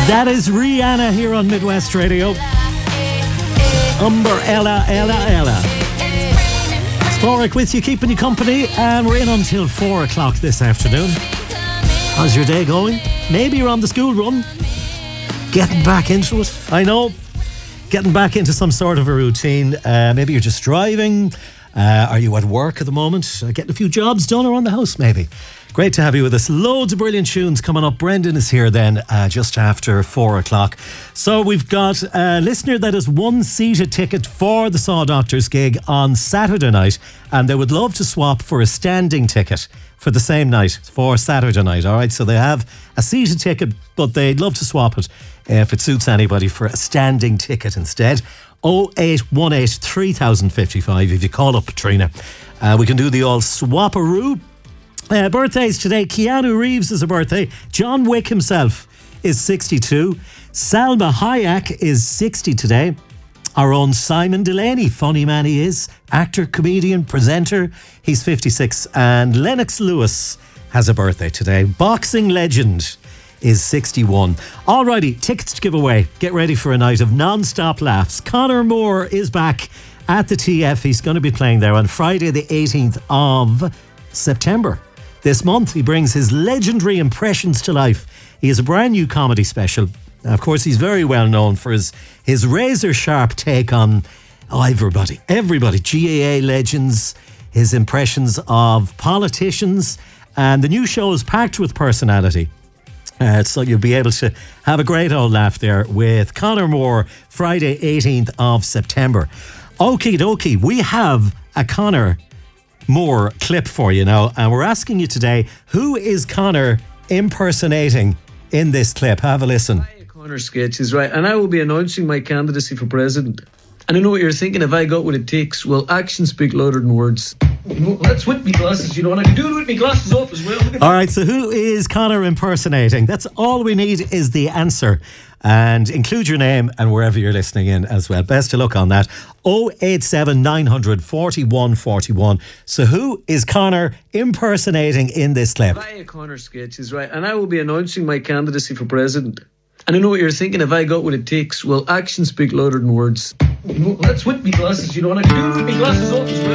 That is Rihanna here on Midwest Radio. Umbrella, Ella. Sporrick with you, keeping you company, and we're in until 4 o'clock this afternoon. How's your day going? Maybe you're on the school run, getting back into it. I know, getting back into some sort of a routine. Maybe you're just driving. Are you at work at the moment? Getting a few jobs done around the house, maybe. Great to have you with us. Loads of brilliant tunes coming up. Brendan is here then just after 4 o'clock. So we've got a listener that has one seated ticket for the Saw Doctors gig on Saturday night, and they would love to swap for a standing ticket for the same night, for Saturday night. All right, so they have a seated ticket, but they'd love to swap it if it suits anybody for a standing ticket instead. 0818 3055 if you call up Patrina. We can do the all swap-a-roo. Birthdays today. Keanu Reeves is a birthday. John Wick himself is 62. Salma Hayek is 60 today. Our own Simon Delaney, funny man he is, actor, comedian, presenter, he's 56. And Lennox Lewis has a birthday today. Boxing legend is 61. Alrighty, tickets to give away. Get ready for a night of non-stop laughs. Conor Moore is back at the TF. He's going to be playing there on Friday the 18th of September. This month, he brings his legendary impressions to life. He has a brand new comedy special. Of course, he's very well known for his razor-sharp take on everybody, GAA legends, his impressions of politicians, and the new show is packed with personality. So you'll be able to have a great old laugh there with Conor Moore, Friday 18th of September. Okie dokie, we have a Conor Moore clip for you now, and we're asking you today, who is Conor impersonating in this clip? Have a listen. Conor sketches, right, and I will be announcing my candidacy for president. And I know what you're thinking, have I got what it takes? Well, actions speak louder than words. That's with me glasses, and I can do it with me glasses off as well. Alright, so who is Conor impersonating? That's all we need is the answer. And include your name and wherever you're listening in as well. Best of luck on that. 087 900 41 41. So who is Conor impersonating in this clip? Conor sketches, right, and I will be announcing my candidacy for president. And I know what you're thinking, have I got what it takes? Well, actions speak louder than words. That's with me glasses, and I can do it with me glasses off as well.